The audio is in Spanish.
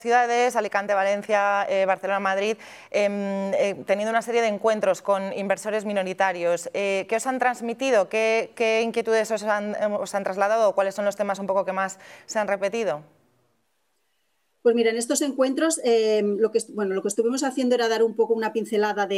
ciudades, Alicante, Valencia, Barcelona, Madrid, teniendo una serie de encuentros con inversores minoritarios. ¿Qué os han transmitido? ¿Qué inquietudes os han trasladado? ¿Cuáles son los temas un poco que más se han repetido? Pues mira, en estos encuentros lo que estuvimos haciendo era dar un poco una pincelada de